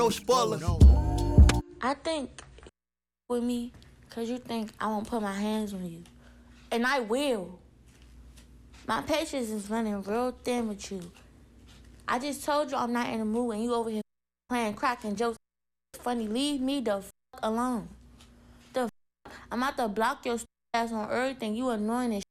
No spoiler. I think with me, cause you think I won't put my hands on you. And I will. My patience is running real thin with you. I just told you I'm not in the mood and you over here playing crack and jokes. Funny, leave me the fuck alone. I'm about to block your ass on everything. You annoying as